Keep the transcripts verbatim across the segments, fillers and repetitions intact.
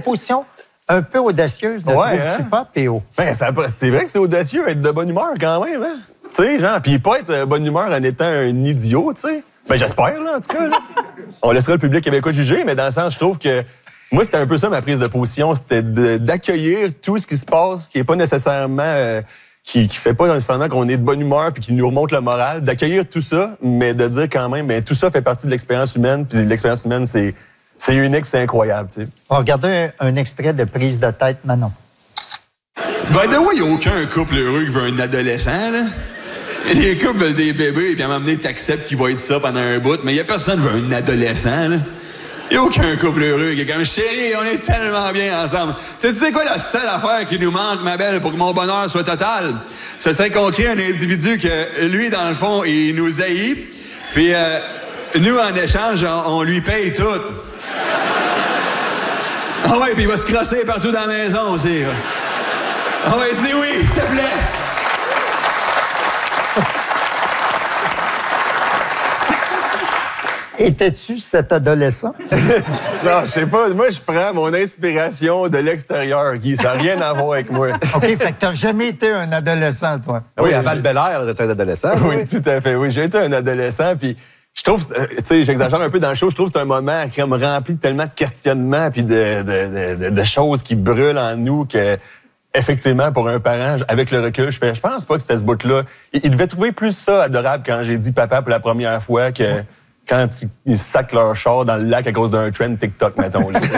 position un peu audacieuse, ne ouais, trouves-tu hein? pas, P O? Ben, ça, c'est vrai que c'est audacieux être de bonne humeur quand même, hein? Tu sais, genre, puis pas être de bonne humeur en étant un idiot, tu sais. Ben, j'espère, là, en tout cas, là. On laissera le public québécois juger, mais dans le sens, je trouve que moi, c'était un peu ça ma prise de position, c'était de, d'accueillir tout ce qui se passe, qui est pas nécessairement, euh, qui, qui fait pas nécessairement qu'on est de bonne humeur puis qui nous remonte le moral, d'accueillir tout ça, mais de dire quand même, ben, tout ça fait partie de l'expérience humaine, puis l'expérience humaine, c'est, c'est unique, puis c'est incroyable, tu sais. On va regarder un, un extrait de prise de tête, Manon. By the way, il n'y a aucun couple heureux qui veut un adolescent, là. Les couples veulent des bébés, puis à un moment donné, t'acceptes qu'il va être ça pendant un bout, mais il n'y a personne qui veut un adolescent, là. Il n'y a aucun couple heureux qui est comme « Chérie, on est tellement bien ensemble. » Tu sais, tu sais quoi la seule affaire qui nous manque, ma belle, pour que mon bonheur soit total? Ce serait qu'on crée un individu que, lui, dans le fond, il nous haït, puis euh, nous, en échange, on, on lui paye tout. Ah ouais, puis il va se crosser partout dans la maison aussi. Ah ouais, dis oui, s'il te plaît. Étais-tu cet adolescent? Non, je sais pas. Moi, je prends mon inspiration de l'extérieur, Guy. Ça n'a rien à voir avec moi. OK, fait que t'as jamais été un adolescent, toi. Oui, à Val-Bélair, t'es un adolescent. Oui, tout à fait. Oui, j'ai été un adolescent, puis je trouve, tu sais, j'exagère un peu dans le show, je trouve que c'est un moment comme rempli de tellement de questionnements puis de, de, de, de choses qui brûlent en nous que, effectivement, pour un parent, avec le recul, je fais, je pense pas que c'était ce bout-là. Il, il devait trouver plus ça adorable quand j'ai dit papa pour la première fois que quand ils, ils sacent leur char dans le lac à cause d'un trend TikTok, mettons. Là.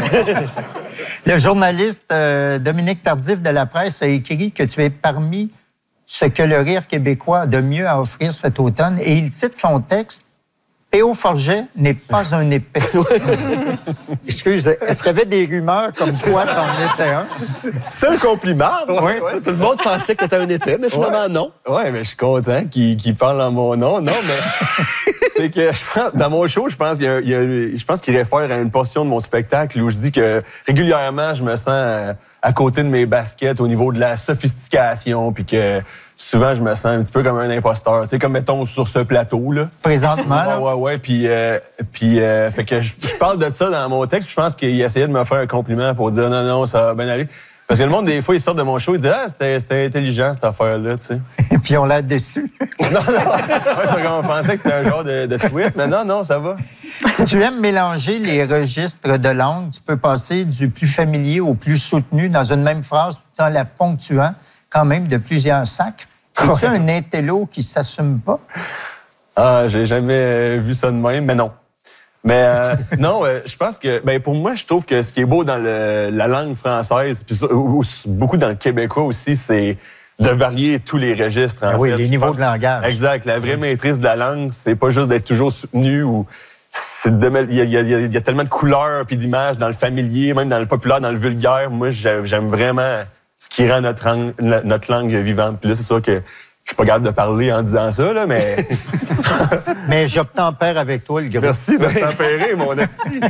Le journaliste euh, Dominique Tardif de La Presse a écrit que tu es parmi ce que le rire québécois a de mieux à offrir cet automne et il cite son texte « P O Forget n'est pas un épais ». Excuse, est-ce qu'il y avait des rumeurs comme quoi t'en étais un? C'est un compliment. Ouais, ouais. Tout le monde pensait que t'étais un épais, mais finalement, ouais. non. Oui, mais je suis content qu'il, qu'il parle en mon nom. Non, mais c'est que je pense, dans mon show, je pense qu'il y a, il y a, je pense qu'il réfère à une portion de mon spectacle où je dis que régulièrement, je me sens à, à côté de mes baskets au niveau de la sophistication, puis que souvent, je me sens un petit peu comme un imposteur. Tu sais, comme mettons sur ce plateau, là. Présentement, là? Ouais, ouais, ouais. Puis, euh, puis euh, fait que je, je parle de ça dans mon texte, puis je pense qu'il essayait de me faire un compliment pour dire non, non, ça va bien aller. Parce que le monde, des fois, ils sortent de mon show, ils disent « Ah, c'était, c'était intelligent, cette affaire-là, tu sais. » Et puis on l'a déçu. Non, non. Ouais, c'est comme on pensait que c'était un genre de, de tweet, mais non, non, ça va. Tu aimes mélanger les registres de langue. Tu peux passer du plus familier au plus soutenu dans une même phrase, tout en la ponctuant quand même de plusieurs sacres. Es-tu Ouais. un intello qui s'assume pas? Ah, j'ai jamais vu ça de même, mais non. Mais euh, non, euh, je pense que, ben pour moi, je trouve que ce qui est beau dans le, la langue française, puis beaucoup dans le québécois aussi, c'est de varier tous les registres. En Ben oui, fait. les Je niveaux pense, de langage. Exact. La vraie maîtrise de la langue, c'est pas juste d'être toujours soutenu ou c'est de, il y a, il y a, il y a tellement de couleurs puis d'images dans le familier, même dans le populaire, dans le vulgaire. Moi, j'aime vraiment ce qui rend notre langue, notre langue vivante. Puis là, c'est sûr que je suis pas capable de parler en disant ça, là, mais... Mais j'obtempère avec toi, le gars. Merci de tempérer, mon esti.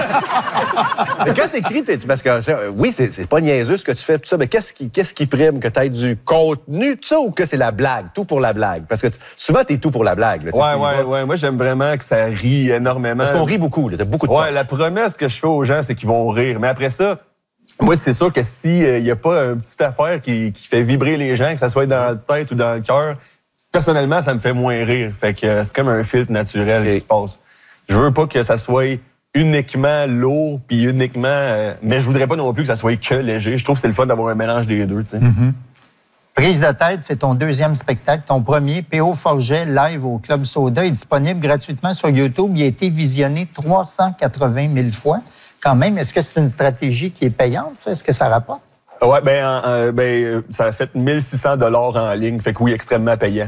Mais quand t'écris, t'es, parce que euh, oui, c'est, c'est pas niaiseux ce que tu fais, tout ça, mais qu'est-ce qui, qu'est-ce qui prime? Que t'aies du contenu, tout ça, ou que c'est la blague? Tout pour la blague? Parce que t- souvent, t'es tout pour la blague. Là, tu sais, Ouais, tu y ouais, vas. ouais. Moi, j'aime vraiment que ça rit énormément. Parce qu'on rit beaucoup, là, t'as beaucoup de Ouais, punch. la promesse que je fais aux gens, c'est qu'ils vont rire. Mais après ça, moi, c'est sûr que s'il n'y a pas une petite affaire qui, qui fait vibrer les gens, que ça soit dans la tête ou dans le cœur, personnellement, ça me fait moins rire. Fait que euh, c'est comme un filtre naturel Okay. qui se passe. Je veux pas que ça soit uniquement lourd puis uniquement... Euh, mais je voudrais pas non plus que ça soit que léger. Je trouve que c'est le fun d'avoir un mélange des deux, tu sais. Mm-hmm. Prise de tête, c'est ton deuxième spectacle. Ton premier, P O Forget, live au Club Soda, est disponible gratuitement sur YouTube. Il a été visionné trois cent quatre-vingt mille fois. Quand même, est-ce que c'est une stratégie qui est payante, ça? Est-ce que ça rapporte? Ouais, ben, euh, ben, euh, ça a fait mille six cents dollars en ligne. Fait que oui, extrêmement payant.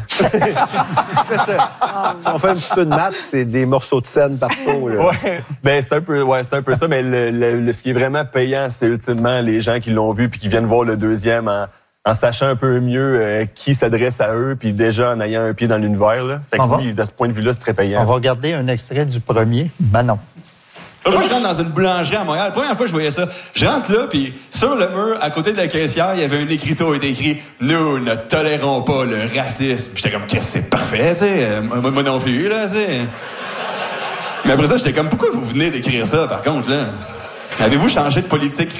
On fait un petit peu de maths, c'est des morceaux de scène par show. Là. Ouais, ben c'est un peu, ouais, c'est un peu ça. Mais le, le, le- ce qui est vraiment payant, c'est ultimement les gens qui l'ont vu puis qui viennent voir le deuxième en, en sachant un peu mieux euh, qui s'adresse à eux, puis déjà en ayant un pied dans l'univers. Là. Fait que On va- oui, de ce point de vue-là, c'est très payant. On va regarder un extrait du premier. Manon. Moi, je rentre dans une boulangerie à Montréal. La première fois que je voyais ça, je rentre là, puis sur le mur, à côté de la caissière, il y avait un écriteau qui était écrit « Nous ne tolérons pas le racisme ». Puis j'étais comme « Qu'est-ce que c'est parfait, tu sais. Euh, Moi, moi non plus, là, tu sais. » Mais après ça, j'étais comme « Pourquoi vous venez d'écrire ça, par contre, là? Avez-vous changé de politique récemment? »